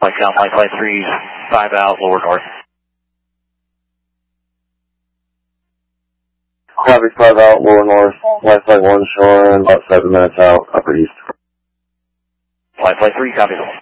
Flight count, flight 3, 5 out, lower north. Traffic 5 out, lower north. Flight 1 showing about 7 minutes out, upper east. Flight 3, copy.